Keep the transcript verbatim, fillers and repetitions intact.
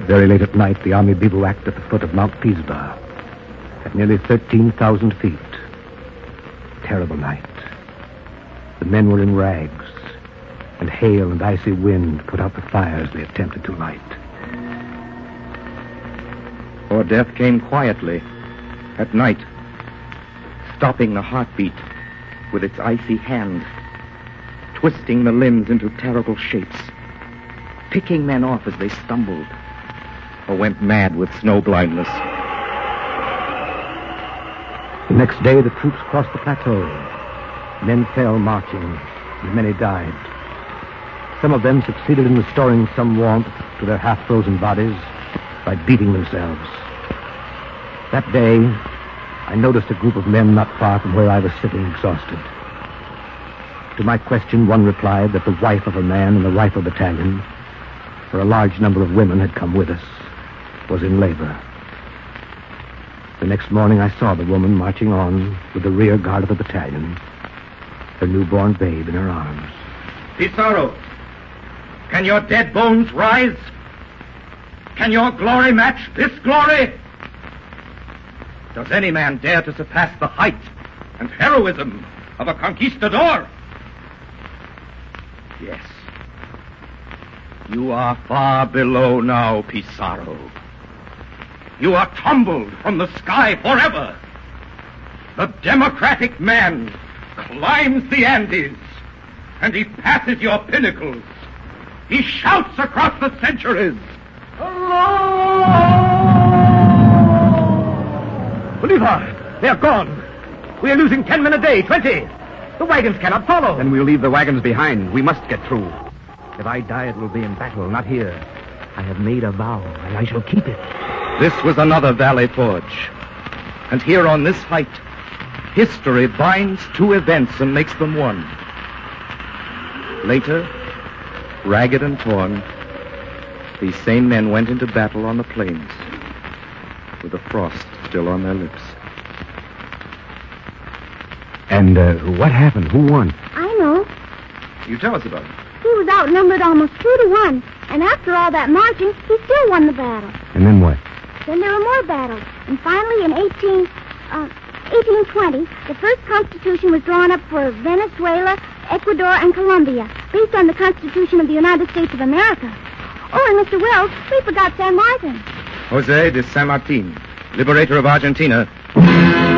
Very late at night, the army bivouacked at the foot of Mount Pisgah, at nearly thirteen thousand feet. Terrible night. The men were in rags, and hail and icy wind put out the fires they attempted to light. Or death came quietly, at night, stopping the heartbeat with its icy hand, twisting the limbs into terrible shapes, picking men off as they stumbled, or went mad with snow blindness. The next day, the troops crossed the plateau. Men fell marching, and many died. Some of them succeeded in restoring some warmth to their half-frozen bodies by beating themselves. That day, I noticed a group of men not far from where I was sitting, exhausted. To my question, one replied that the wife of a man in the rifle battalion, where a large number of women had come with us, was in labor. The next morning, I saw the woman marching on with the rear guard of the battalion, her newborn babe in her arms. Pizarro, can your dead bones rise? Can your glory match this glory? Does any man dare to surpass the height and heroism of a conquistador? Yes. You are far below now, Pizarro. You are tumbled from the sky forever. The democratic man climbs the Andes, and he passes your pinnacles. He shouts across the centuries. Bolivar, they are gone. We are losing ten men a day, twenty. The wagons cannot follow. Then we'll leave the wagons behind. We must get through. If I die, it will be in battle, not here. I have made a vow, and I shall keep it. This was another valley forge. And here on this height, history binds two events and makes them one. Later, ragged and torn, these same men went into battle on the plains, with the frost still on their lips. And uh, what happened? Who won? I know. You tell us about it. He was outnumbered almost two to one. And after all that marching, he still won the battle. And then what? Then there were more battles. And finally, in eighteen, uh, eighteen twenty, the first constitution was drawn up for Venezuela, Ecuador, and Colombia, based on the Constitution of the United States of America. Oh, and Mister Wells, we forgot San Martin. Jose de San Martin, liberator of Argentina,